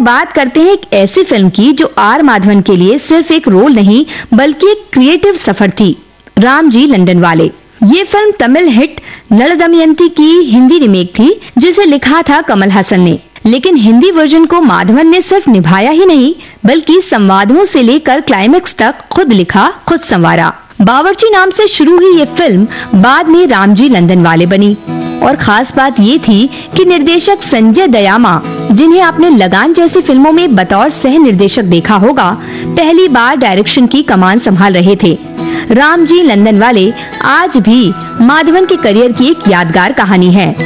बात करते हैं एक ऐसी फिल्म की जो आर माधवन के लिए सिर्फ एक रोल नहीं बल्कि एक क्रिएटिव सफर थी, रामजी लंदन वाले। ये फिल्म तमिल हिट नल दमयंती की हिंदी रीमेक थी जिसे लिखा था कमल हसन ने, लेकिन हिंदी वर्जन को माधवन ने सिर्फ निभाया ही नहीं बल्कि संवादों से लेकर क्लाइमेक्स तक खुद लिखा खुद संवारा। बावर्ची नाम से शुरू हुई ये फिल्म बाद में रामजी लंदन वाले बनी और खास बात ये थी कि निर्देशक संजय दयामा, जिन्हें आपने लगान जैसी फिल्मों में बतौर सह निर्देशक देखा होगा, पहली बार डायरेक्शन की कमान संभाल रहे थे। रामजी लंदन वाले आज भी माधवन के करियर की एक यादगार कहानी है।